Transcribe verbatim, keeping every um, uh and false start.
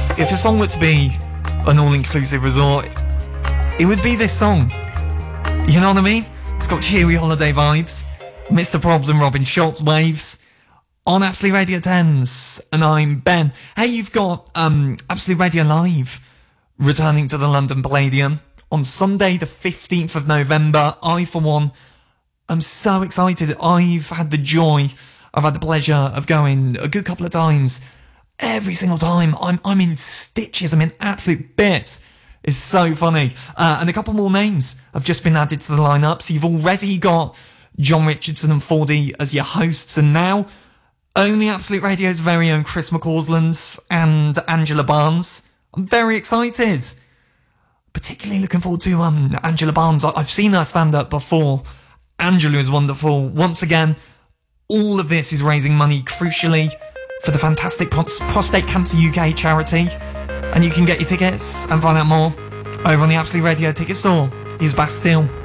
If a song were to be an all-inclusive resort, it would be this song. You know what I mean? It's got cheery holiday vibes. Mister Probs and Robin Schultz Waves on Absolute Radio Thames, and I'm Ben. Hey, you've got um, Absolute Radio Live returning to the London Palladium on Sunday the fifteenth of November. I, for one, am so excited. I've had the joy, I've had the pleasure of going a good couple of times. Every single time, I'm I'm in stitches, I'm in absolute bits. It's so funny. Uh, and a couple more names have just been added to the lineup. So you've already got John Richardson and Fordy as your hosts, and now only Absolute Radio's very own Chris McCausland and Angela Barnes. I'm very excited. Particularly looking forward to um Angela Barnes. I- I've seen her stand up before. Angela is wonderful. Once again, all of this is raising money, crucially, for the fantastic Pro- Prostate Cancer U K charity. And you can get your tickets and find out more over on the Absolute Radio ticket store. Here's Bastille.